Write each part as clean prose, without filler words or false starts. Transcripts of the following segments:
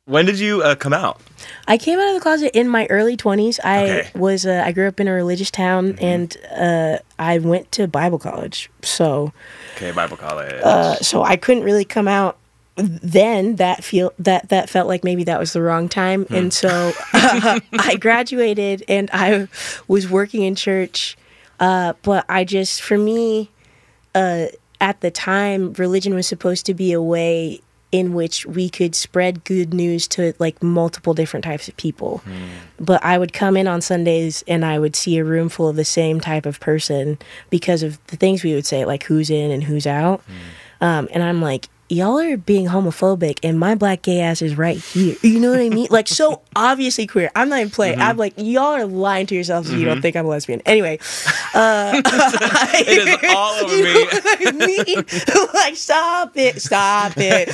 When did you come out? I came out of the closet in my early 20s. I grew up in a religious town, and I went to Bible college. So, Bible college. So I couldn't really come out then. That felt like maybe that was the wrong time, and so I graduated and I was working in church. But for me, at the time, religion was supposed to be a way in which we could spread good news to like multiple different types of people. But I would come in on Sundays and I would see a room full of the same type of person because of the things we would say, like who's in and who's out. And I'm like, y'all are being homophobic and my black gay ass is right here. You know what I mean? Like, so obviously queer. I'm not even playing. I'm like, y'all are lying to yourselves if you don't think I'm a lesbian. Anyway. It is all over me. You know what I mean? Like, stop it.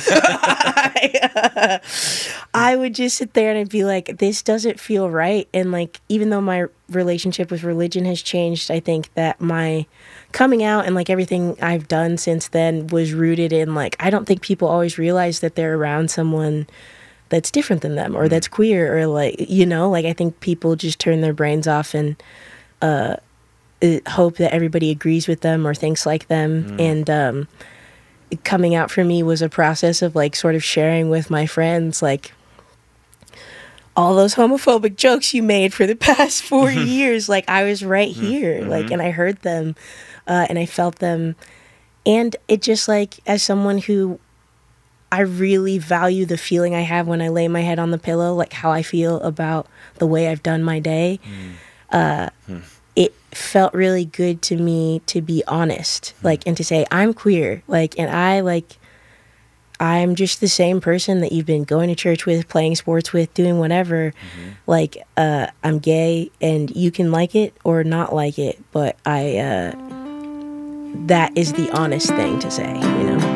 I would just sit there and I'd be like, this doesn't feel right. And like, even though my relationship with religion has changed, I think that my coming out and like everything I've done since then was rooted in like, I don't think people always realize that they're around someone that's different than them or that's queer or like, you know, like I think people just turn their brains off and hope that everybody agrees with them or thinks like them. And coming out for me was a process of like sort of sharing with my friends like all those homophobic jokes you made for the past 4 years. Like I was right here, like, and I heard them and I felt them. And it just like, as someone who I really value the feeling I have when I lay my head on the pillow, like how I feel about the way I've done my day. It felt really good to me to be honest, like, and to say I'm queer, like, and I'm just the same person that you've been going to church with, playing sports with, doing whatever. Like, I'm gay and you can like it or not like it, but that is the honest thing to say, you know?